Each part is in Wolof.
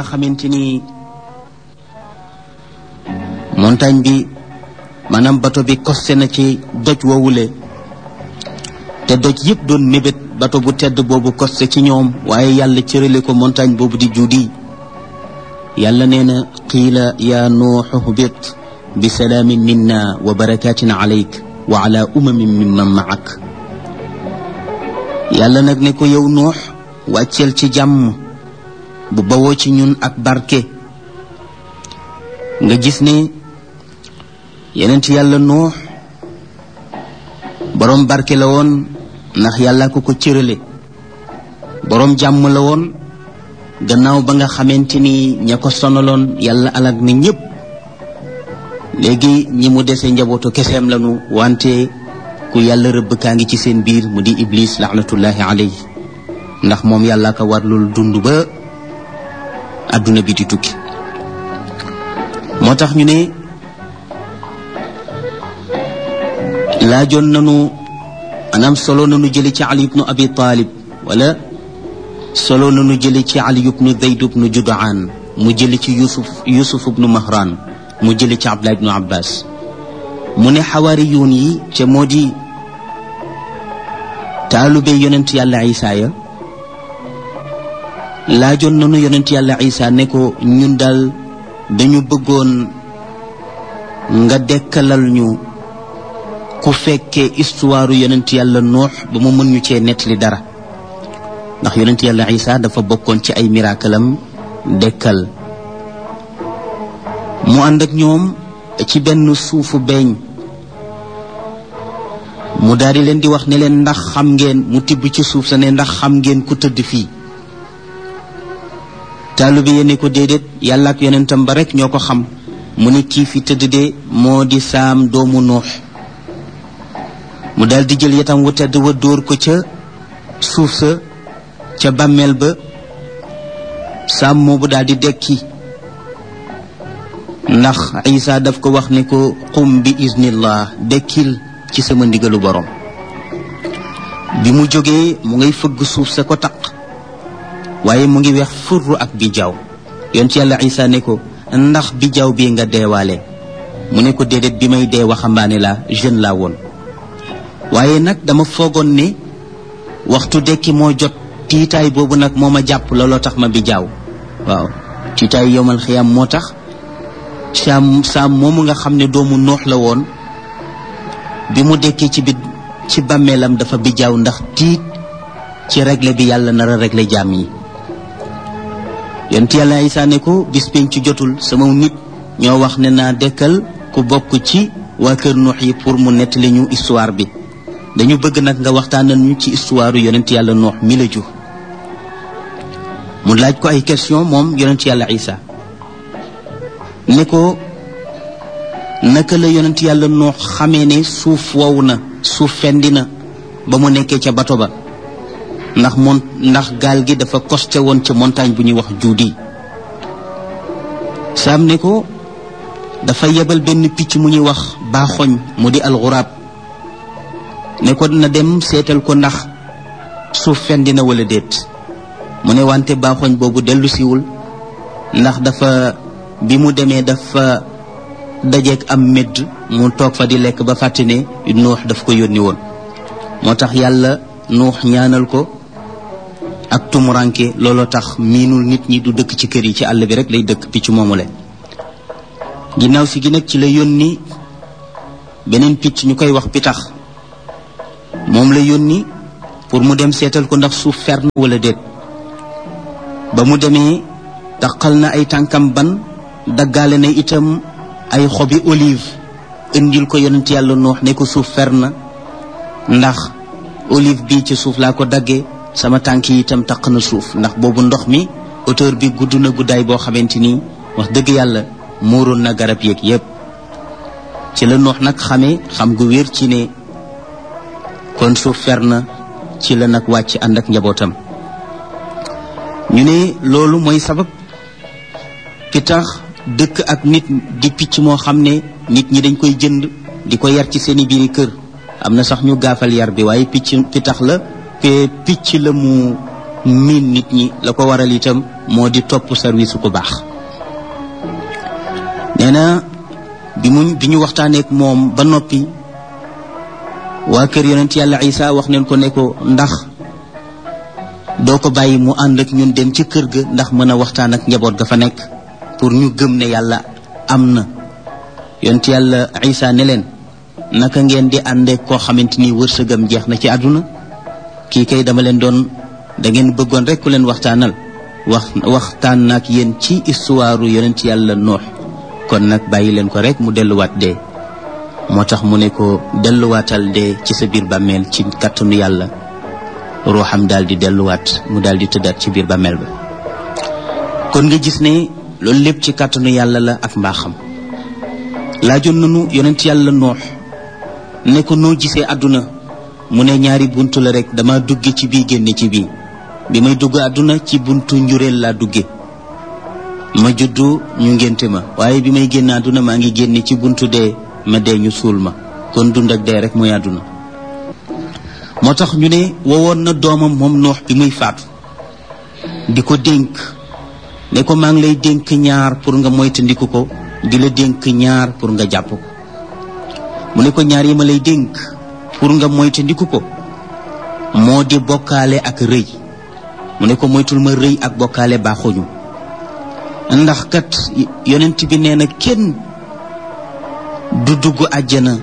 xamante ni montagne bi maanaam bato bi costé na ci doj woowule te doj yëpp doon mébét bato bu tedd boobu costé ci ñoom waaye yàlla cërale ko montagne boobu di juudi yàlla nee na qiila ya nuuxu hbit bi salaamin minna wa barakatin alayk wa ala umamin mimman maak yàlla nag ne ko yow nuux wàcceel ci jàmm bu bawoo ci ñun ak barke nga gis ne yenent yàlla nuux boroom barke la woon ndax yàlla ko cërale boroom jàmm la woon gannaaw ba nga xamante ni ña ko sonaloon yàlla alag na ñépp léegi ñi mu dese njabootu keseem lanu wante ku yàlla rëbb kaa ngi ci seen biir mu di iblis laxnatullahi alayhi ndax moom yàlla ko warlul dund ba adduna bi di tukki moo tax ñu ne laajoon nanu anam solo nanu jële ci Ali ibnu Abi Talib wala solo nanu jële ci Ali ibnu Zayd ibnu Judaan mu jële ci Yusuf ibnu Mahran mu jële ci Abdullah ibnu Abbas mu ne xawaariyuun yi te moo di taalube yonent yàlla Isa ya laajoon nanu yonent yàlla Isa ne ko ñun daal dañu bëggoon nga dekkalal ñu ku fekkee histoire yonent yàlla Nuux ba mu mën ñu cee nettali dara ndax yonent yàlla Isa dafa bokkoon ci ay miraakalam dekkal mu ànd ak ñoom ci benn suufu beeñ mu daldi leen di wax ne leen ndax xam ngeen mu tibb ci suuf sa ne ndax xam ngeen ku tëdd fii taalibe yi ne ko déedéet yàlla ak yonentam ba rekk ñoo ko xam mu ne kii fi tëdd de moo di Saam doomu Nuux mu daldi jël yatam wu tedd wa dóor ko ca suuf sa ca bàmmeel ba Saam moobu daldi dekki ndax Isa daf ko wax ne ko qum bi iznillah dekkil ci sama ndigalu borom bi mu jógee mu ngay fëgg suuf sa ko taq waaye mu ngi weex furru ak bijaaw yoon ci yàlla Isa ne ko ndax bijaaw bii nga deewaale mu ne ko déedéet bi may dee waxambaane la jeune laa woon waaye nag dama foogoon ne waxtu dekki moo jot tiitaay boobu nag moo ma jàpp looloo tax ma bijaaw waaw tiitaay yowmal xiyaam moo tax Saam moomu nga xam ne doomu Nuux la woon bi mu dekkee ci bàmmeelam dafa bijaaw ndax tiit ci réglé bi yàlla nar a réglé jaam yi yonent yàlla Isaa ne ko bis pénc ci jotul sama nit ñoo wax ne naa dekkal ku bokk ci waa kër Nuux yi pour mu nettali ñu histoire bi dañu bëgg nag nga waxtaanal ñu ci histoire yonent yàlla Nuux mi la jur mu laaj ko ay question moom yonent yàlla Isaa ne ko naka la yonent yàlla Nuux xamee ne suuf wow na suuf fendi na ba mu nekkee ca bato ba ndax gaal gi dafa costé woon ca montagne bu ñuy wax juudi Saam ne ko dafa yebal benn picc mu ñuy wax baaxoñ mu di alxuraab ne ko na dem seetal ko ndax suuf fendi na wala déet mu ne wante baaxoñ boobu dellu siwul ndax dafa bi mu demee dafa dajeek am medd mu toog fa di lekk ba fàtte ne Nuux daf ko yónni woon moo tax yàlla Nuux ñaanal ko ak tumuranke looloo tax miinul nit ñi du dëkk ci kër yi ci àll bi rek lay dëkk picc moomule ginnaaw si gi nag ci la yónni beneen picc ñu koy wax pitax moom la yónni pour mu dem seetal ko ndax suuf fer na wala déet ba mu demee taqal na ay tànkam ban daggaale na itam ay xobi olive indil ko yonent yàlla Nuux ne ko suuf fer na ndax olive bi ci suuf laa ko daggee sama tànk yi itam taq na suuf ndax boobu ndox mi hauteur bi gudd na guddaay boo xamante ni wax dëgg yàlla muoroon na garab yeeg yépp ci la Nuux nag xamee xam gu wér ci ne kon suuf fer na ci la nag wàcc ànd ak njabootam ñu ne loolu mooy sabab ki tax dëkk ak nit di picc moo xam ne nit ñi dañ koy jënd di ko yar ci seeni biiri kër am na sax ñu gaafal yar bi waaye picc pitax la te picc la mu miin nit ñi la ko waral itam moo di topp service ku baax. nee na bi ñu waxtaaneek moom ba noppi waa kër yonent yàlla Isa wax neen ko ne ko ndax doo ko bàyyi mu ànd ak ñun dem ci kër ga ndax mën a waxtaan ak njaboot ga fa nekk pour ñu gëm ne yàlla am na. yonent yàlla Isa ne leen naka ngeen di àndeek koo xamante ni wërsëgam jeex na ci àdduna kii kay dama leen doon da ngeen bëggoon rek ku leen waxtaanal waxtaan nag yéen ci histoire yonent yàlla Nuux kon nag bàyyi leen ko rek mu delluwaat dee. moo tax mu ne ko delluwaatal dee ci sa biir bàmmeel ci kàttanu yàlla ruuxam daal di delluwaat mu daal di tëddaat ci biir bàmmeel ba. kon nga gis ne loolu lépp ci kàttanu yàlla la ak mbaaxam. laajoon nañu yonent yàlla Nuux ne ko noo gisee àdduna mu ne ñaari buntu la rek dama dugge ci bii génne ci bii bi may dugg àdduna ci buntu njureel laa dugge ma juddu ñu ngénte ma waaye bi may génn àdduna maa ngi génne ci buntu dee ma dee ñu suul ma kon dund ak dee rek mooy àdduna. moo tax ñu ne wowoon na doomam moom Nuux bi muy faatu di ko dénk ne ko maa ngi lay dénk ñaar pour nga moytandiku ko di la dénk ñaar pour nga jàpp ko. mu ne ko ñaar yi ma lay dénk pour nga moytandiku ko moo di bokkaale ak rëy. mu ne ko moytul ma rëy ak bokkaale baaxuñu ndax kat yonent bi nee na kenn du dugg àjjana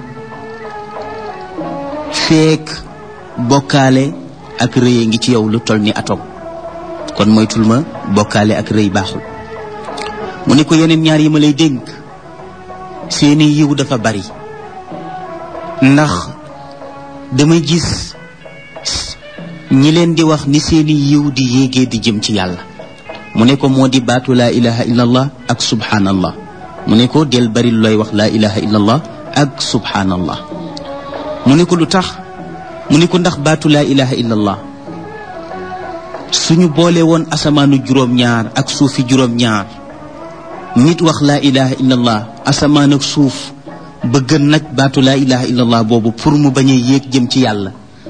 feek bokkaale ak rëy ngi ci yow lu toll ni atom kon moytul ma bokkaale ak rëy baaxul. mu ne ko yeneen ñaar yi ma lay dénk seeni yiw dafa bari ndax damay gis ñi leen di wax ni seeni yiw di yéegee di jëm ci yàlla. mu ne ko moo di baatu laa ilaha illallah ak subhanallah. mu ne ko del bari looy wax laa ilaha illallah ak subhanallah. mu ne ko lu tax mu ne ko ndax baatu laa ilaha illallah suñu boole woon asamaanu juróom-ñaar ak suufi juróom-ñaar nit wax laa ilaha illallah asamaan ak suuf bëgg nag baatu laa ilaha illallah boobu pour mu bañ a yéeg jëm ci yàlla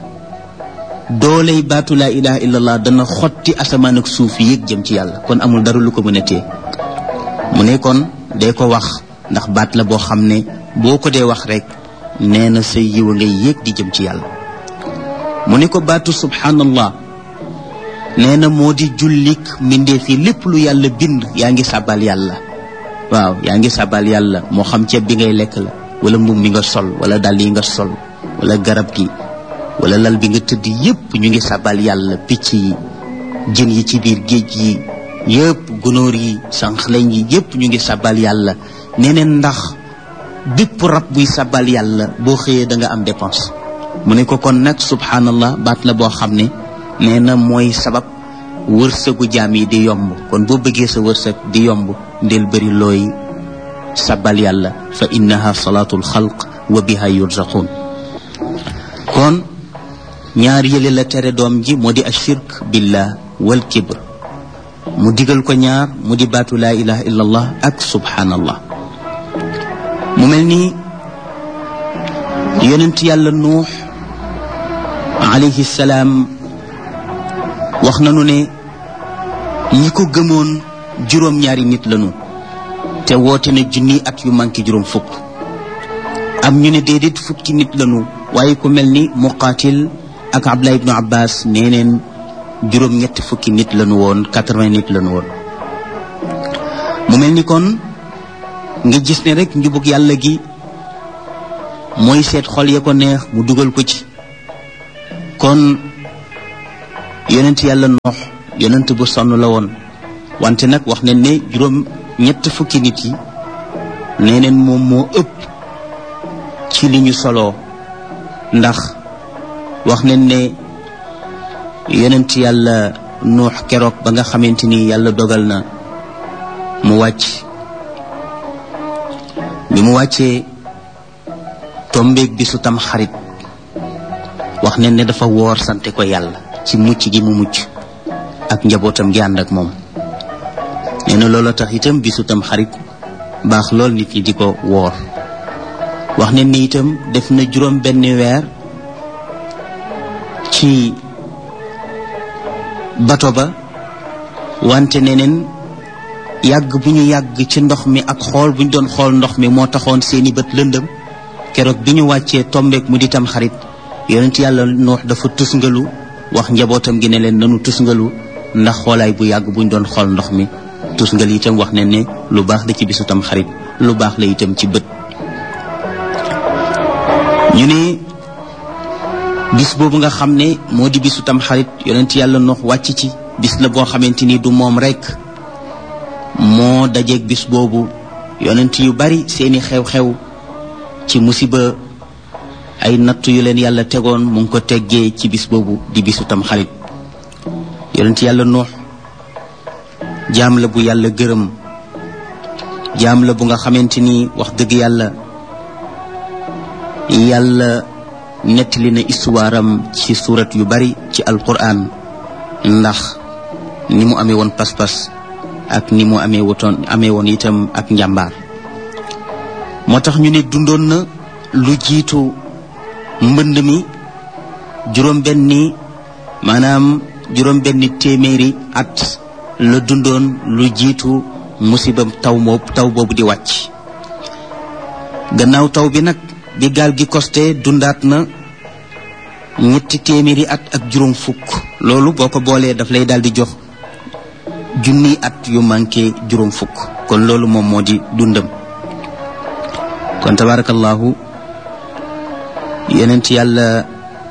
dooley baatu laa ilaha illallah dana xotti asamaan ak suuf yéeg jëm ci yàlla kon amul dara lu ko mën a téye. mu ne kon dee ko wax ndax baat la boo xam ne boo ko dee wax rek nee na sa yiw a ngay yéeg di jëm ci yàlla. mu ne ko baatu subhanallah nee na moo di jullik mbindeef yi lépp lu yàlla bind yaa ngi sàbbal yàlla. waaw yaa ngi sàbbal yàlla moo xam ceeb bi ngay lekk la wala mbubb mi nga sol wala dàll yi nga sol wala garab gi wala lal bi nga tëdd yépp ñu ngi sàbbal yàlla. picc yi jën yi ci biir géej yi yépp gunóor yi sànqleñ yi yépp ñu ngi sàbbal yàlla. neneen ndax bépp rab buy sàbbal yàlla boo xëyee da nga am dépense. mu ne ko kon nag subhanallah baat la boo xam ne nee na mooy sabab wërsëgu jaam yi di yomb. kon boo bëggee sa wërsëg di yomb ndel bëri looy sàbbal yàlla fa innaha salaatul xalq wa biha yurzaqun. kon ñaar yële la tere doom ji moo di ashirk billah wal kibr mu digal ko ñaar mu di baatu laa ilaha illallah ak subhanallah. mu mel ni yonent yàlla Nuux alayhi salaam wax nanu ne ñi ko gëmoon juróom-ñaari nit lañu te woote na junni at yu manqué juróom fukk. am ñu ne déedéet fukki nit lañu waaye ku mel ni Muqaatil ak Abdullah ibnu Abbas nee neen juróom-ñetti fukki nit lañu woon 80 nit lañu woon. mu mel ni kon nga gis ne rek njubug yàlla gi mooy seet xol ya ko neex mu dugal ko ci. kon yonent yàlla Nuux yonent bu sonn la woon wante nag wax nañ ne juróom-ñett fukki nit yi nee neen moom moo ëpp ci li ñu soloo ndax wax nañ ne yonent yàlla Nuux keroog ba nga xamante ni yàlla dogal na mu wàcc bi mu wàccee tombeeg bisu tam xarit wax nañ ne dafa woor sante ko yàlla ci mucc gi mu mucc ak njabootam gi ànd ak moom. nee na loolu tax itam bisu tam xarit baax lool nit ñi di ko woor. wax nañ ne itam def na juróom benn weer ci bato ba wante neneen yàgg bu ñu yàgg ci ndox mi ak xool bu ñu doon xool ndox mi moo taxoon seeni bët lëndëm keroog bi ñu wàccee tombeek mu di tam xarit yonent yàlla Nuux dafa tusngalu wax njabootam gi ne leen nanu tusngalu ndax xoolaay bu yàgg bu ñu doon xool ndox mi tusngal itam wax ne ne lu baax la ci bisu tam xarit lu baax la itam ci bët ñu ne bis boobu nga xam ne moo di bisu tam xarit yonent yàlla Nuux wàcc ci bis la boo xamante ni du moom rekk moo dajeeg bis boobu yonent yu bari seeni xew-xew ci musiba ay natt yu leen yàlla tegoon mu ngi ko teggee ci bis boobu di bisu tam xarit yonent yàlla Nuux jaam la bu yàlla gërëm jaam la bu nga xamante ni wax dëgg yàlla nettali na histoire am ci surat yu bari ci alquran ndax ni mu amee woon pas-pas ak ni mu amee woon itam ak njàmbaar moo tax ñu ne dundoon na lu jiitu mbënd mi juróom-benni téeméeri at la dundoon lu jiitu musibam taw boobu di wàcc gannaaw taw bi nag bi gaal gi costé dundaat na 3 téeméeri at ak juróom fukk loolu boo ko boolee daf lay daal di jox junni at yu manqué juróom fukk kon loolu moom moo di dundam kon tabarakallahu yonent yàlla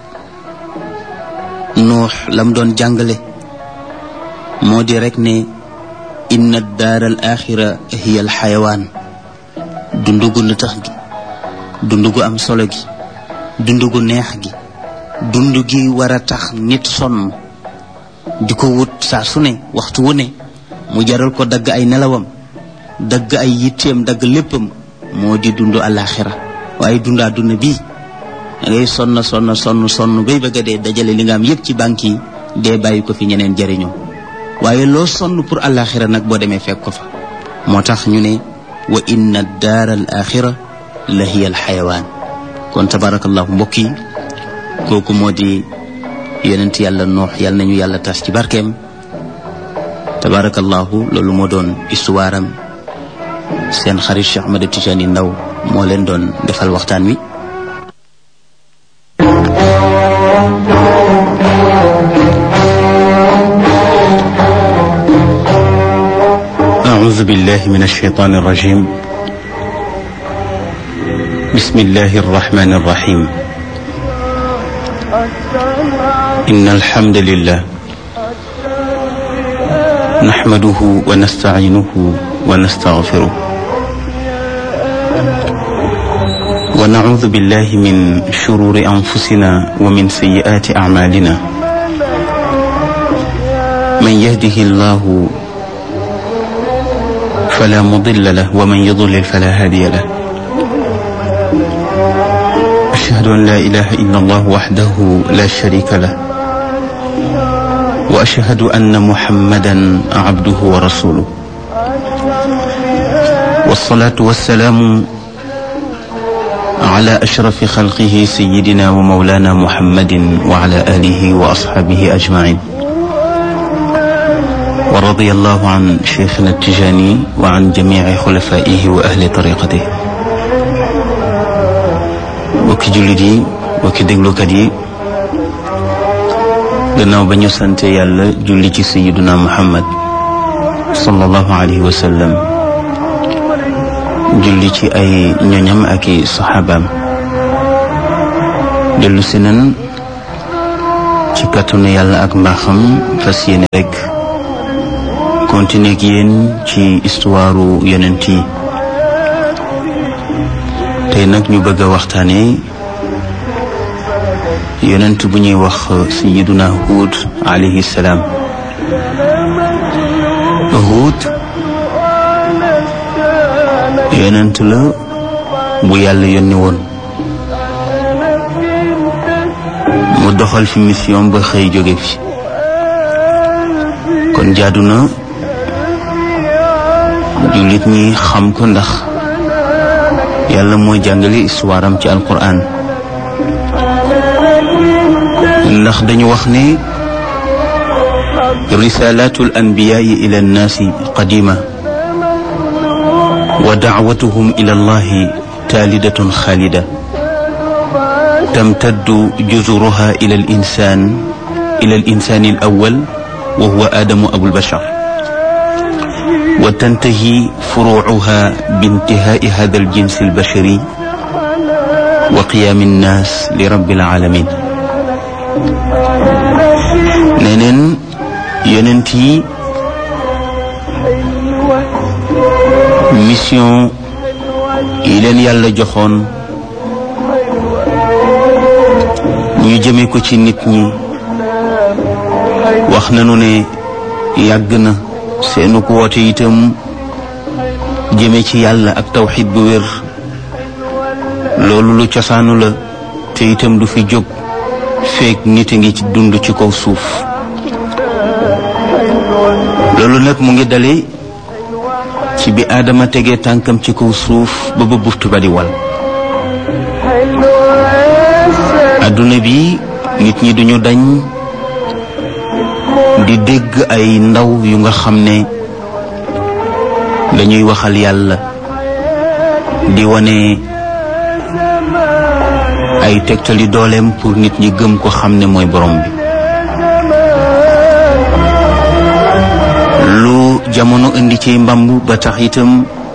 Nuux lam doon jàngale moo di rek ne inna daar al axira hiya al xayawaan dundu gu lu tax gi dundu gu am solo gi dundu gu neex gi dundu gi war a tax nit sonn di ko wut saa su ne waxtu wu ne mu jaral ko dagg ay nelawam dagg ay yitteem dagg léppam moo di dundu alaxira waaye dundaa duna bii da ngay sonn bay bëgg a dee dajale li nga am yépp ci banque yi dee bàyyi ko fi ñeneen jëriñoo waaye loo sonn pour alaxira nag boo demee fekk ko fa moo tax ñu ne wa inna daar al axira la hiya al xayawaan kon tabarakallahu mbokk yi kooku moo di yonent yàlla Nuux yàlla nañu yàlla tas ci barkeem tabarakallahu loolu moo doon histoire am seen xarit Cheikh Ahmed Tidiane Ndao moo leen doon defal waxtaan wi أعوذ بالله من الشيطان الرجيم بسم الله الرحمن الرحيم إن الحمد لله نحمده ونستعينه ونستغفره ونعوذ بالله من شرور أنفسنا ومن سيئات أعمالنا من يهده الله فلا مضل له ومن يضلل فلا هادي له أشهد أن لا إله إلا الله وحده لا شريك له وأشهد أن محمدا عبده ورسوله والصلاة والسلام على أشرف خلقه سيدنا ومولانا محمد وعلى آله وأصحابه أجمعين ورضي الله عن شيخنا التجاني وعن جميع خلفائه وأهل طريقته وكي جلدي وكي دغلوكدي gannaaw ba ñu sante yàlla julli ci sayyiduna Muhammad sallallahu alayhi wa sallam julli ci ay ñoñam ak i saxaabaam dellu si nan ci kàttanu yàlla ak mbaaxam fas yéene rek continuer ak yéen ci histoire yonent yi tey nag ñu bëgg a waxtaane yonent bu ñuy wax sayyiduna Huud alayhi salaam Huud yonent la bu yàlla yónni woon mu doxal fi mission ba xëy jóge fi kon jaadu na jullit ñi xam ko ndax yàlla mooy jàngale histoire am ci alquran ndax dañu wax ne رسالات الأنبياء إلى الناس قديمة ودعوتهم إلى الله تالدة خالدة تمتد جذورها إلى الإنسان الأول وهو آدم أبو البشر وتنتهي فروعها بانتهاء هذا الجنس البشري وقيام الناس لرب العالمين. neneen yonent yi mission yi leen yàlla joxoon ñu jëme ko ci nit ñi wax nañu ne yàgg na seenu ko woote itam jëme ci yàlla ak tawxid bu wér loolu lu cosaanu la te itam du fi jóg feek nit a ngi ci dund ci kaw suuf. loolu nag mu ngi dale ci bi Aadama tegee tànkam ci kaw suuf ba ba buftu ba di wal. adduna bi nit ñi duñu dañ di dégg ay ndaw yu nga xam ne dañuy waxal yàlla di wane ay tegtali dooleem pour nit ñi gëm ko xam ne mooy borom bi. lu jamono indi ci mbamb ba tax itam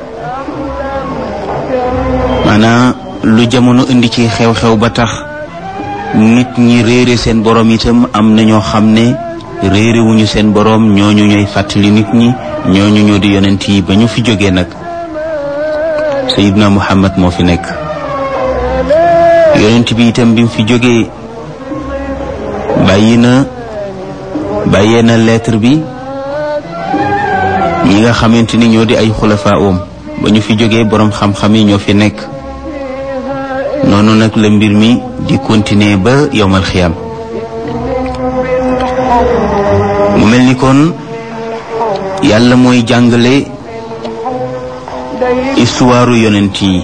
maanaam lu jamono indi ci xew-xew ba tax nit ñi réere seen borom itam am na ñoo xam ne réere wuñu seen borom ñooñu ñooy fàttali nit ñi ñooñu ñoo di yonent yi ba ñu fi jógee nag Sayyidna Muhammad moo fi nekk. yonent bi itam bi mu fi jógee bàyyee na lettre bi ñi nga xamante ni ñoo di ay xulafaa oom ba ñu fi jógee boroom xam-xam yi ñoo fi nekk. noonu nag la mbir mi di continuer ba yowmal xiyaam. mu mel ni kon yàlla mooy jàngale histoire yonent yi.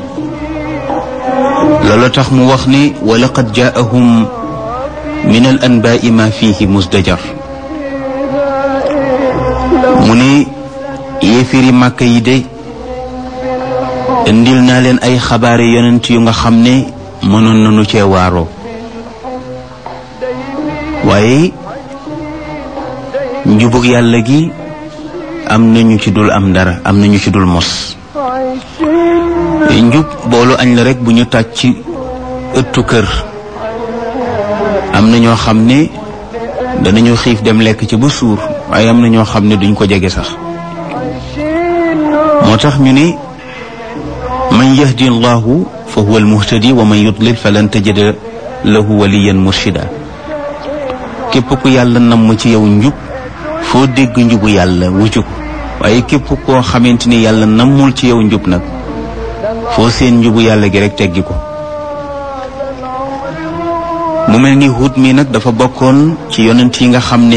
loolu tax mu wax ni wa laqad jaahum min al anbaai ma fihi musdajar. mu ne yéefiri màkka yi de indil naa leen ay xabaari yonent yu nga xam ne mënoon nañu cee waaroo waaye njubug yàlla gi am nañu ci dul am dara am nañu ci dul mos. njub boolu añ la rek bu ñu tàj ci ëttu kër am na ñoo xam ne danañu xiif dem lekk ci ba suur waaye am na ñoo xam ne duñ ko jege sax. moo tax ñu ne man yahdi allahu fa huwa almuhtadi wa man yudlil falan tajida lahu waliyan murshida. képp ku yàlla namm ci yow njub foo dégg njubu yàlla wuju ko waaye képp koo xamante ni yàlla nammul ci yow njub nag foo seen njubu yàlla gi rek teggi ko. mu mel ni Huud mi nag dafa bokkoon ci yonent yi nga xam ne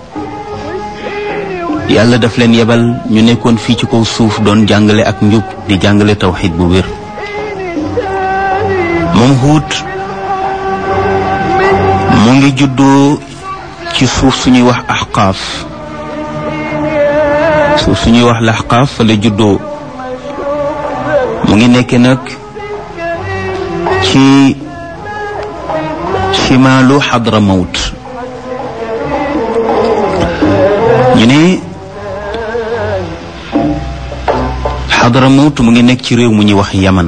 yàlla daf leen yebal ñu nekkoon fii ci kaw suuf doon jàngale ak njub di jàngale tawxiid bu wér. moom Huud mu ngi juddoo ci suuf suñuy wax Ahqaaf. suuf suñuy wax Ahqaaf fa la juddoo. mu ngi nekk nag ci shimaalu Hadramawt. ñu ne Hadramawt mu ngi nekk ci réew mu ñuy wax Yaman.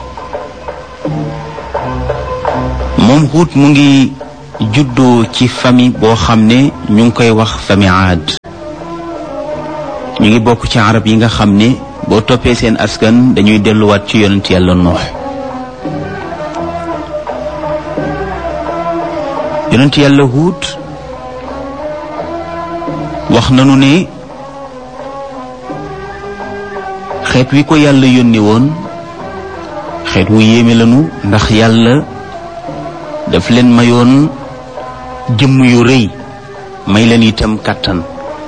moom Huud mu ngi juddoo ci famille boo xam ne ñu ngi koy wax famille Aad. ñu ngi bokk ci arab yi nga xam ne boo toppee seen askan dañuy delluwaat ci yonent yàlla Nuux. yonent yàlla Huud wax nanu ne xeet wi ko yàlla yónni woon xeet wu yéeme lanu ndax yàlla daf leen mayoon jëmm yu rëy may leen itam kàttan.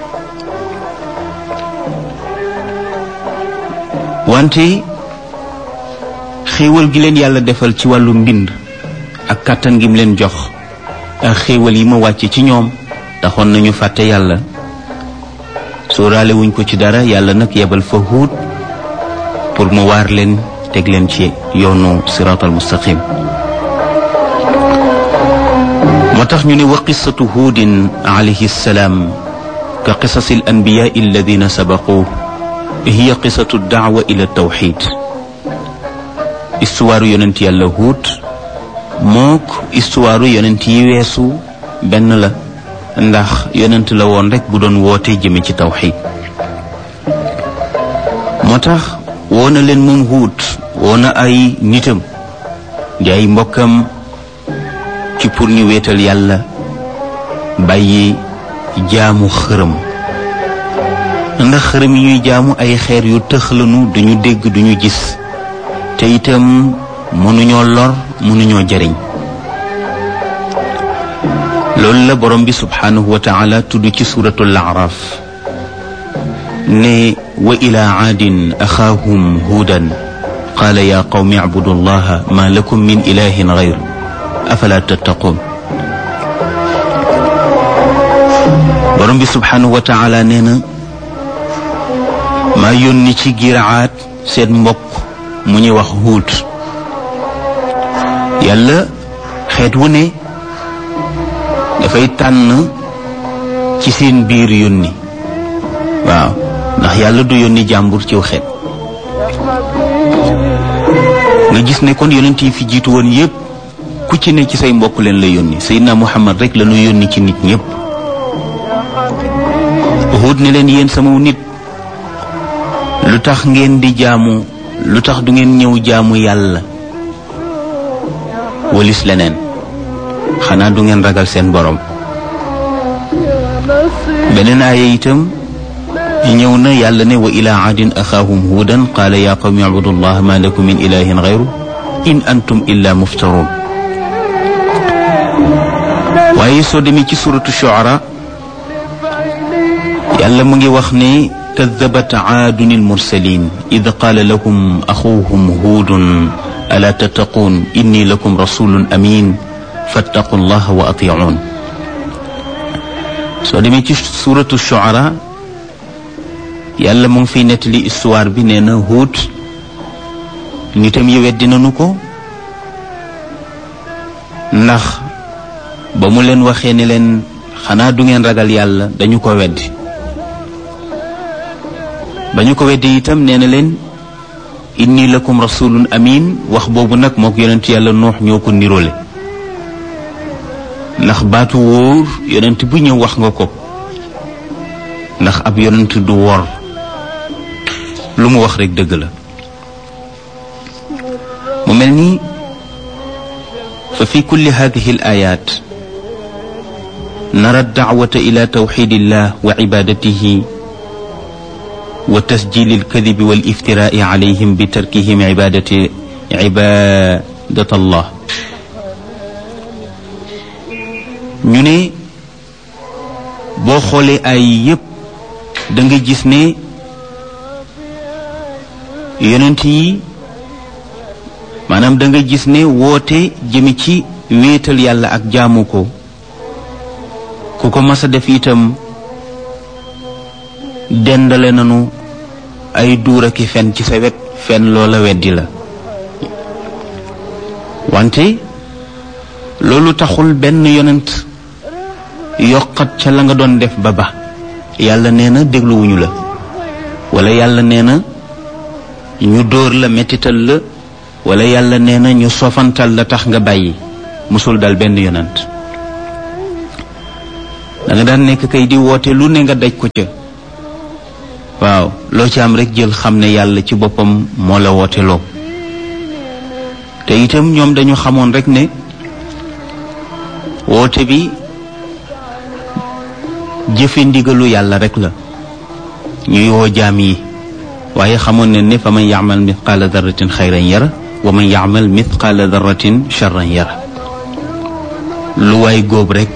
wante xéewal gi leen yàlla defal ci wàllu mbind ak kàttan gi mu leen jox ak xéewal yi ma wàcce ci ñoom taxoon nañu fàtte yàlla sóoraale wuñ ko ci dara. yàlla nag yebal fa Huud pour mu waar leen teg leen ci yoonu siraatal mustaqim. moo tax ñu ne wa qissatu Huudin alayhi salaam ka qisasi al anbiyaa alladina sabaquu hiya qissatu daawa ila tawxid. histoire yonent yàlla Huud mook histoire yonent yi weesu benn la, ndax yonent la woon rek bu doon woote jëme ci tawxid. moo tax woona leen moom Huud, woona ay nitam di ay mbokkam ci pour ñu wéetal yàlla, bàyyi jaamu xërëm. ndax xërëm yi ñuy jaamu ay xeer yu tëxlanu, duñu dégg duñu gis, te itam mënuñoo lor mënuñoo jariñ. loolu la borom bi subhanahu wa taala tudd ci suratul A'raf ne wa ila aadin axaahum huudan qaala ya qawmi abudu allaha ma lakum min ilahin gayru afala tattaqun. borom bi subhanahu wa taala nee na maa yónni ci giir Aad seen mbokk mu ñuy wax Huud. yàlla xeet wu ne dafay tànn ci seen biir yónni. waaw, ndax yàlla du yónni jàmbur ciw xeet. nga gis ne kon yonent yi fi jiitu woon yépp ku ci ne ci say mbokk leen la yónni. Seydina Muhammad rek la ñu yónni ci nit ñépp. Huud ne leen yéen sama nit, lu tax ngeen di jaamu, lu tax du ngeen ñëw jaamu yàlla walis leneen? xanaa du ngeen ragal seen borom? beneen aaya itam ñëw na, yàlla ne wa ila aadin axaahum huudan qaala ya qawmi abudu allah ma lakum min ilahin gayru in antum illa muftarun. waaye soo demee ci suratu Shu'ara yàlla mu ngi wax ne kadabat aadun almursalin id qaala lahum axuuhum huudun alaa tattaquun inni lakum rasulun amin fattaqu llaha wa atiicuun. soo demee ci suuratu Shu'ara yàlla mu ngi fiy nettali histoire bi. nee na Huud nitam yi weddi nañu ko, ndax ba mu leen waxee ne leen xanaa du ngeen ragal yàlla dañu ko weddi. ba ñu ko weddi itam nee na leen inni lakum rasulun amin. wax boobu nag mook yonent yàlla Nuux ñoo ko niroole, ndax baatu wóor yonent bu ñëw wax nga ko, ndax ab yonent du wor, lu mu wax rek dëgg la. mu mel ni fa fi kulli hadihi al ayat nara daawata ila tawxidillah wa ibadatihi wa tasjil alkadibi wal iftiraai alayhim bi tarkihim ibadat allah. ñu ne boo xoolee ay yépp da nga gis ne yonent yi, maanaam da nga gis ne woote jëmi ci wéetal yàlla ak jaamu ko, ku ko mas a def itam dendale nanu ay duura ki fen ci sa wet, fen loola weddi la. wante loolu taxul benn yonent yokkat ca la nga doon def ba yàlla nee na dégluwuñu la, wala yàlla nee na ñu dóor la mettital la, wala yàlla nee na ñu sofantal la tax nga bàyyi. musul dal benn yonent. da nga daan nekk kay di woote lu ne nga daj ko ca. waaw, loo ci am rek jël xam ne yàlla ci boppam moo la woote loo. te itam ñoom dañu xamoon rek ne woote bi jëfe ndigalu yàlla rek la, ñuy woo jaam yi, waaye xamoon ne fa man ya'mal mithqaala darratin xayran yara wa man ya'mal mithqaala darratin charran yara. lu waay góob rek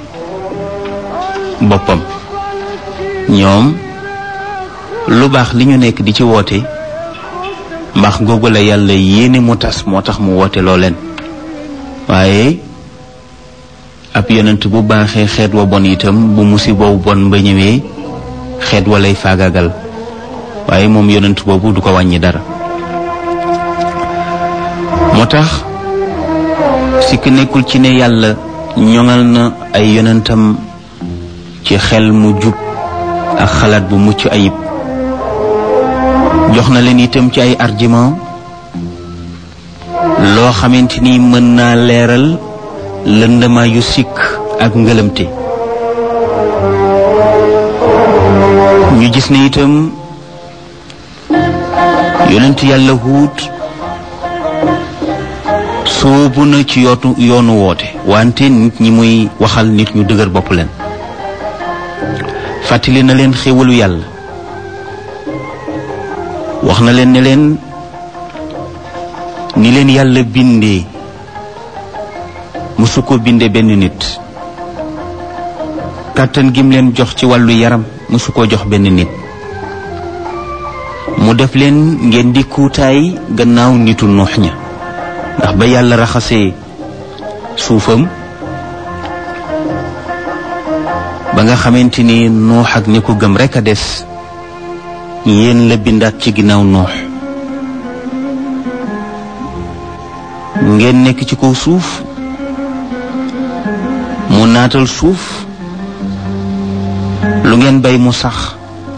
boppam. ñoom lu baax li ñu nekk di ci woote, mbaax googu la yàlla yéene mu tas, moo tax mu woote loo leen. waaye ab yonent bu baaxee xeet wa bon itam, bu musiba bon ba ñëwee xeet walay faagagal waaye moom yonent boobu du ko wàññi dara. moo tax sikk nekkul ci ne yàlla ñoŋal na ay yonentam ci xel mu jub ak xalaat bu mucc ayib, jox na leen itam ci ay argument loo xamante ni mën naa leeral lëndëmaa yu sikk ak ngëlëmte. ñu gis ne itam yonent yàlla Huud soobu na ci yoonu woote, wante nit ñi muy waxal nit ñu dëgër bopp leen. fàttali na leen xéwalu yàlla, wax na leen ne leen ni leen yàlla bindee musu ko binde benn nit, kàttan gim leen jox ci wàllu yaram musu ko jox benn nit, mu def leen ngeen di kuutaay gannaaw nitu Nuux ña. ndax ba yàlla raxasee suufam ba nga xamante ni Nuux ak ñi ko gëm rekk a des, yéen la bindaat ci ginnaaw Nuux. ngeen nekk ci kaw suuf, mu naatal suuf, lu ngeen bay mu sax,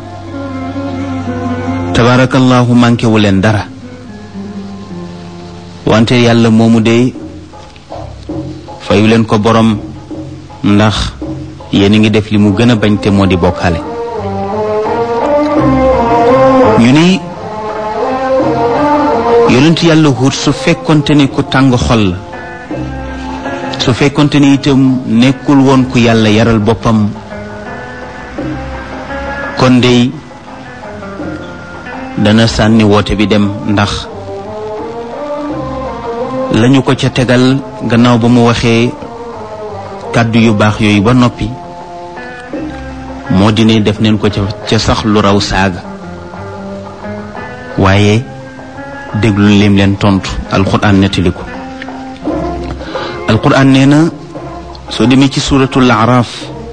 tabaarakallaahu manqué wu leen dara. wante yàlla moomu de fayu leen ko borom, ndax yéen a ngi def li mu gën a bañ te moo di bokkaale. ñu ni yonent yàlla Huud su fekkonte ni ku tàng xol la, su fekkonte ni itam nekkul woon ku yàlla yaral boppam, kon dey dana sànni woote bi dem. ndax lañu ko ca tegal gannaaw ba mu waxee kàddu yu baax yooyu ba noppi moo di ne def neen ko ca sax lu raw saaga. waaye déglu lim leen tontu, alquran nettali ko. alquran nee na soo demee ci suuratul Araaf,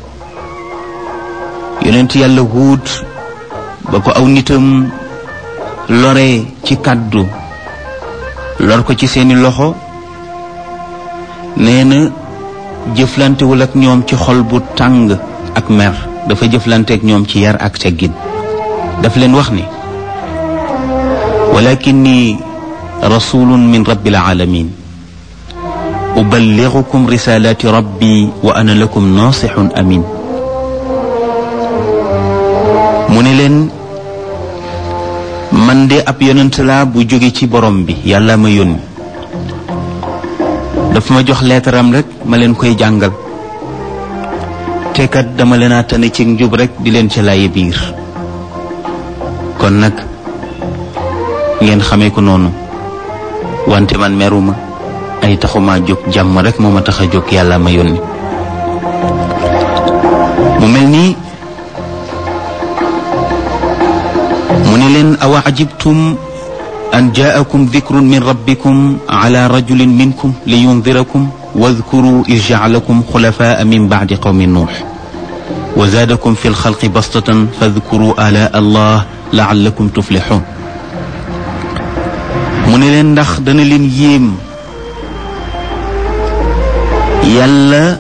yonent yàlla Huud ba ko aw nitam lore ci kàddu, lor ko ci seeni loxo, nee na jëflantewul ak ñoom ci xol bu tàng ak mer, dafa jëflante ak ñoom ci yar ak teggin. daf leen wax ni walakinni rasulun min rabbil alamin uballighukum risalati rabbi wa ana lakum nasihun amin. mu ne leen man de ab yonent laa bu jóge ci borom bi, yàlla ma yónni, dafa ma jox leetaram rek ma leen koy jàngal, te kat dama leen a tane ci njub rek di leen ci laaye biir. kon nag ngeen xamee ko noonu, wante man meruma, ay taxuma jóg, jàmm rek moo ma tax a jóg, yàlla ma yónni. mu mel ni mu ne leen awa ajibtum an jaakum dikrun min rabbikum ala rajulin minkum li yundirakum wadkuru iz jaalakum xulafaa min bacdi qawmi nuux wa zaadakum fi lxalqi bastatan fadkuru ala allah laallakum tuflixuun. mu ne leen ndax dana leen yéem yàlla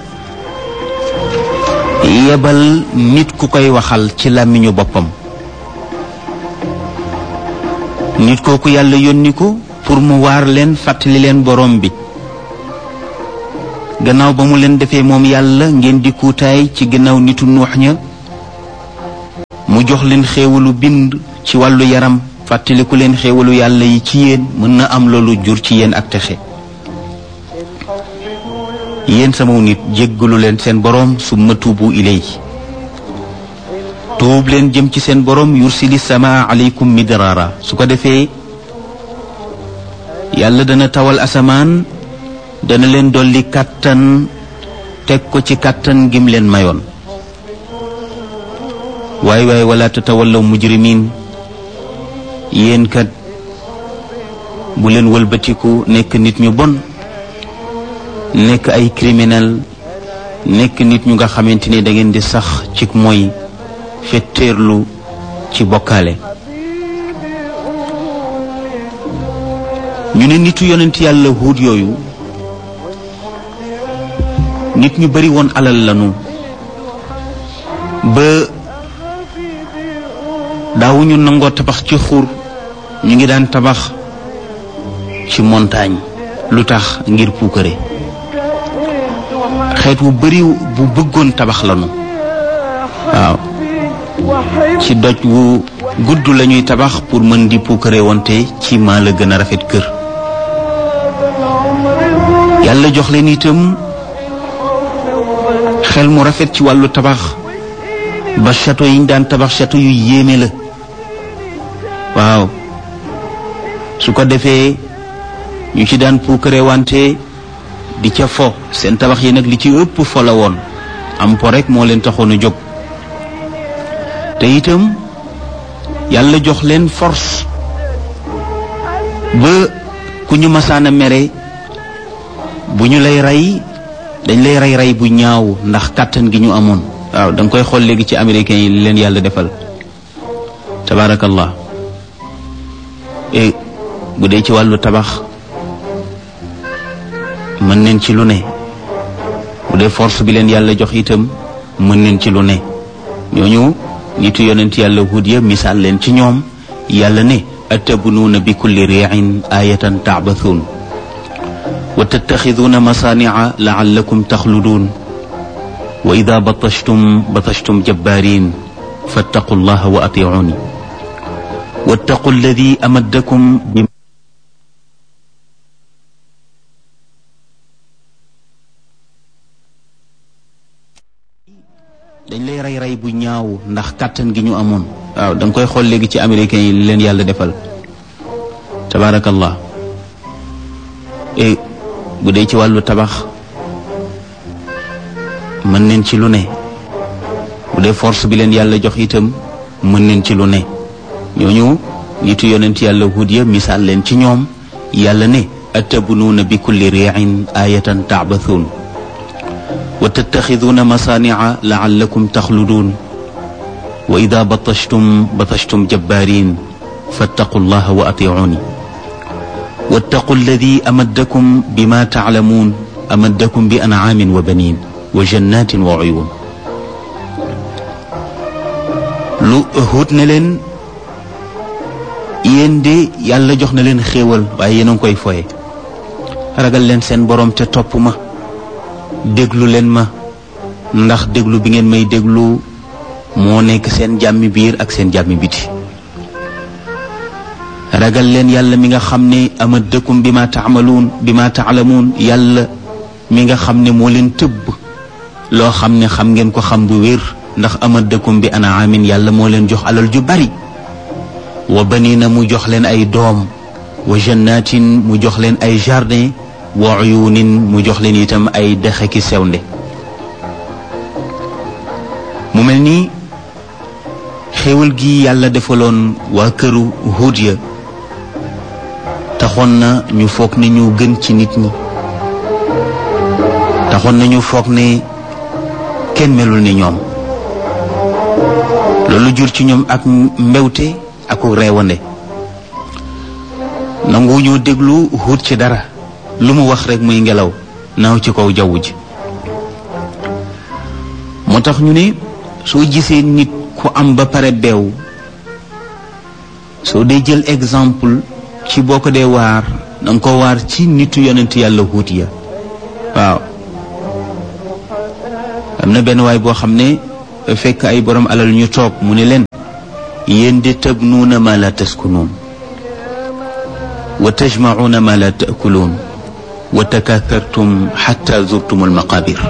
yebal nit ku koy waxal ci làmmiñu boppam, nit kooku yàlla yónni ko pour mu waar leen, fàttali leen borom bi. gannaaw ba mu leen defee moom yàlla ngeen di kuutaay ci gannaaw nitu Nuux ña, mu jox leen xéewalu bind ci wàllu yaram, fàttaliku leen xéewalu yàlla yi ci yéen, mën na am loolu jur ci yéen ak texe. yéen sama nit jéggalu leen seen borom, summa tuubu ilay, tuub leen jëm ci seen borom, yursili samaa aleykum midraara, su ko defee yàlla dana tawal asamaan, dana leen dolli kàttan teg ko ci kàttan gim leen mayoon. waay waay wala tatawallaw mujrimin, yéen kat bu leen wëlbatiku nekk nit ñu bon, nekk ay criminel, nekk nit ñu nga xamante ni da ngeen di sax ci mooy fetteerlu ci bokkaale. ñu ne nitu yonent yàlla Huud yooyu nit ñu bari woon alal lanu ba daawuñu nangoo tabax ci xur, ñu ngi daan tabax ci montagne. lu tax? ngir puukare. xeet wu bari bu bëggoon tabax lanu. waaw, ci doj wu gudd lañuy tabax pour mën di puukare wante ci maa la gën a rafet kër. yàlla jox leen itam xel mu rafet ci wàllu tabax ba château yi ñu daan tabax château yu yéeme la. waaw, su ko defee ñu ci daan puukare wante di ca fo. seen tabax yi nag li ci ëpp fo la woon, am po rek moo leen taxoon a jóg. te itam yàlla jox leen force ba ku ñu masaana mere bu ñu lay rey dañ lay rey bu ñaaw ndax kàttan gi ñu amoon. waaw, da nga koy xool léegi ci américains yi li leen yàlla defal tabaarakallah. et bu dee ci wàllu tabax mën neen ci lu ne. bu dee force bi leen yàlla jox itam mën neen ci lu ne. ñooñu nitu yonent yàlla Huud ya misaal leen ci ñoom. yàlla ne atabnuuna bi kulli ri'in ayatan ta'bathuun wa tattaxiduuna masaani'a la'allakum taxluduun wa ida batashtum jabbaarin fattaqu llaha wa atii'uuni wattaqu alladi amaddakum bi dañ lay rey bu ñaaw ndax kàttan gi ñu amoon. waaw, da nga koy xool léegi ci américains yi li leen yàlla defal tabaarakallah. et bu dee ci wàllu tabax mën neen ci lu ne. bu dee force bi leen yàlla jox itam mën neen ci lu ne. ñooñu nitu yonent yàlla Huud ya misaal leen ci ñoom. yàlla ne atabnuuna bi kulli ri'in ayatan ta'bathuun wa tattaxiduuna masaani'a la'allakum taxluduun wa ida batashtum jabbaarin fattaqu llaha wa atii'uuni wattaqu alladi amaddakum bima ta'lamuun amaddakum bi an'aamin wa baniin wa jannaatin wa uyuun. lu Huud ne leen yéen de yàlla jox na leen xéewal waaye yéen a ngi koy foye. ragal leen seen borom te topp ma, déglu leen ma, ndax déglu bi ngeen may déglu moo nekk seen jàmmi biir ak seen jàmmi biti. ragal leen yàlla mi nga xam ne amaddakum bima ta'lamuun yàlla mi nga xam ne moo leen tëbb loo xam ne xam ngeen ko xam bu wér. ndax amaddakum bi an'aamin yàlla moo leen jox alal ju bari. wa baniina mu jox leen ay doom. wa jannaatin mu jox leen ay jardin. wa uyuunin mu jox leen itam ay dexe ki sewnde. mu mel ni xéewal gi yàlla defaloon waa këru Huud ya taxoon na ñu foog ne ñu gën ci nit ñi. taxoon na ñu foog ne kenn melul ni ñoom. loolu jur ci ñoom ak mbewte ak reewande. nangu ñoo déglu Huud ci dara. lu mu wax rekk muy ngelaw naaw ci kaw jaww ji. moo tax ñu ne soo gisee nit ku am ba pare beew, soo dee jël exemple ci boo ko dee waar danga ko waar ci nitu yonent yàlla Huud ya. waaw, am na benn waay boo xam ne fekk ay borom alal ñu toog mu ne leen yéen de tabnuuna ma la taskunuun wa tajma'uuna ma la ta'kuluun wa takathartum hatta zurtum al-maqabir.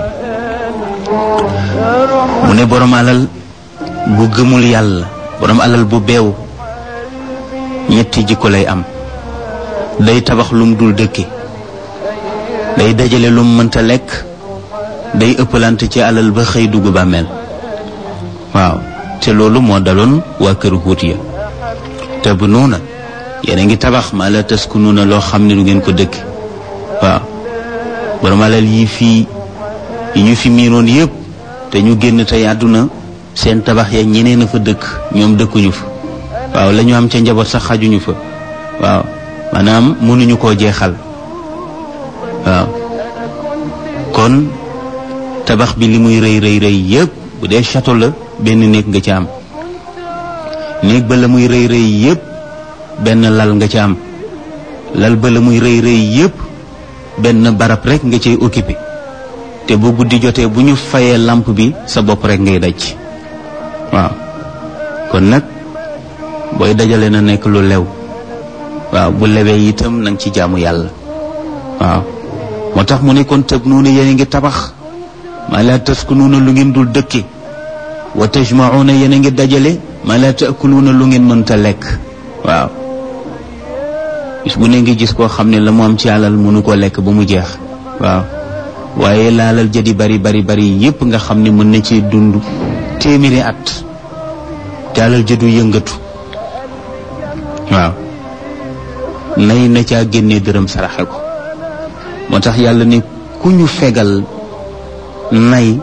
mu ne borom alal bu gëmul yàlla, borom alal bu beew ñetti jikko lay am. day tabax lum dul dëkke, day dajale lum mënta lekk, day ëppalante ci alal ba xëy dugg bàmmeel. waaw, te loolu moo daloon waa kër Huud ya. tabnuuna yéen a ngi tabax maa la taskunuuna loo xam ne du ngeen ko dëkk. waaw, borom alal yi fii yi ñu fi miinoon yépp te ñu génn tey àdduna seen tabax ya ñeneen a fa dëkk ñoom dëkkuñu fa waaw la ñu am ca njaboot sax xajuñu fa waaw maanaam mënuñu koo jeexal waaw kon tabax bi li muy rëy rëy rëy yépp bu dee château la benn néeg nga ci am néeg ba la muy rëy rëy yépp benn lal nga ci am lal ba la muy rëy rëy yépp benn barab rek nga cay occupé te bu guddi jotee bu ñu fayee lampe bi sa bopp rek ngay daj waaw kon nag booy dajale na nekk lu lew waaw bu lewee itam nang ci jaamu yàlla waaw moo tax mu ne kon tëb nuuna yéen a ngi tabax maa laa taskunuuna lu ngeen dul dëkke wa tajmauna yéen a ngi dajale maa laa taakuluuna lu ngeen mënta lekk waaw bis bu ne ngi gis koo xam ne la mu am ci alal mënu ko lekk ba mu jeex waaw waaye laalal jadi bari bari bari yépp nga xam ne mën na ci dund téeméeri at te alal jëdu yëngatu waaw nay na caa génnee dërëm saraxe ko moo tax yàlla ne ku ñu fegal nay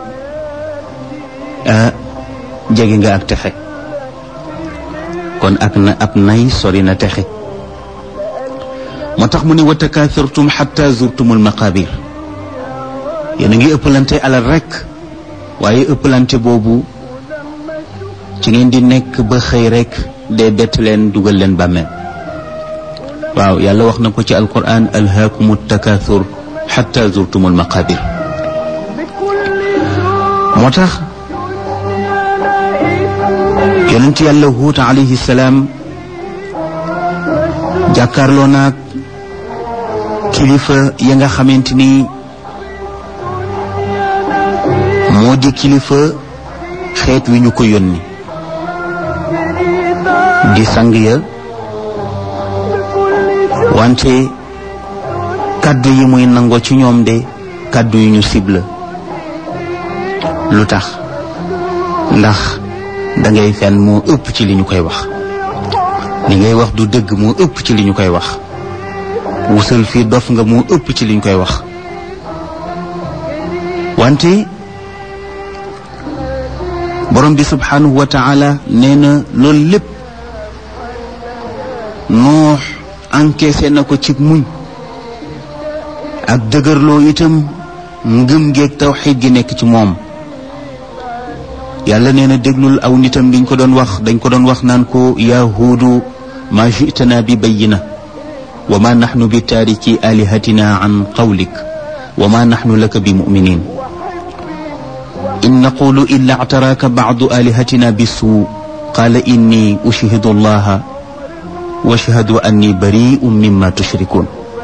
jege nga ak texe kon ab nay sori na texe moo tax mu ne wa takathurtum hatta zurtumul maqabir yéen a ngi ëppalante alal rek waaye ëppalante boobu ci ngeen di nekk ba xëy rek dee bett leen dugal leen bàmmeel waaw yàlla wax na ko ci alquran alhaakumu takathur hatta zurtumul maqabir moo tax yonent yàlla Huud alayhi salaam jàkkaarloo naag kilifa ya nga xamante ni moo di kilifa xeet wi ñu ko yónni di sang ya wante kaddu yi muy nangoo ci ñoom de kaddu yu ñu cible lu tax ndax dangay fen moo ëpp ci li ñu koy wax li ngay wax du dëgg moo ëpp ci li ñu koy wax wusal fii dof nga moo ëpp ci li ñu koy wax wante borom bi subhanahu wa taala nee na loolu lépp Nuux encaissé na ko ci muñ ak dëgërloo itam ngëm geeg tawxiid gi nekk ci moom yàlla nee na déglul aw nitam dañ ko doon wax naan ko yaa Huudu ma ji'tana bi bayyina wa ma nahnu bi taariki alihatina an qawlik wa ma nahnu laka bi muminin in naqulu illa a'taraka ba'du alihatina bisu qala inni ushhidu allaha wa ashhadu anni bari'un mimma tushrikun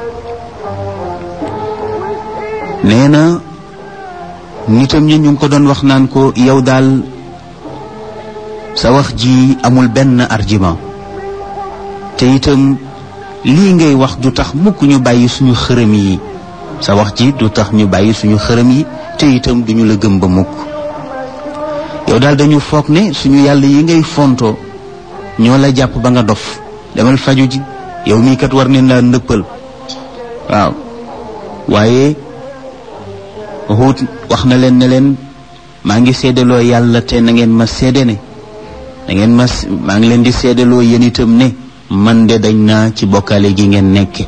nee na nitam ñi ñu ngi ko doon wax naan ko yow daal sa wax ji amul benn argument te itam lii ngay wax du tax mukk ñu bàyyi suñu xërëm yi sa wax ji du tax ñu bàyyi suñu xërëm yi te itam duñu la gëm ba mukk yow daal dañu foog ne suñu yàlla yi ngay fonto ñoo la jàpp ba nga dof demal faju ji yow mii kat war nañ laa ndëppal waaw waaye Huud wax na leen ne leen maa ngi seedaloo yàlla te na ngeen ma seede ne maa ngi leen di seedaloo yéen itam ne man de dañ naa ci bokkaale gi ngeen nekke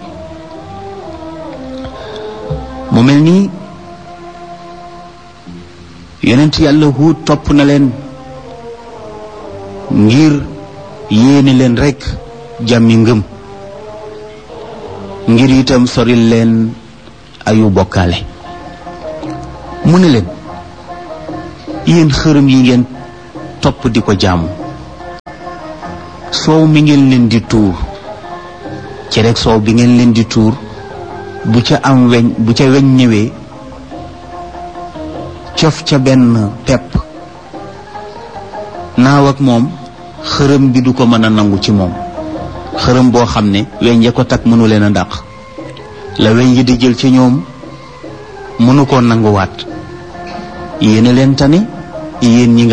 mu mel nii yonent yàlla Huud topp na leen ngir yéene leen rekk jàmmi ngëm ngir itam soril leen ayu bokkaale mu ne leen yéen xërëm yi ngeen topp di ko jaamu soow mi ngeen leen di tuur ci rek soow bi ngeen leen di tuur bu ca weñ ñëwee cof ca benn pepp naaw ak moom xërëm bi du ko mën a nangu ci moom xërëm boo xam ne weñ ya ko takk mënu leen a dàq la weñ yi di jël ci ñoom mënu koo nanguwaat yéen a leen tane yéen ñi nga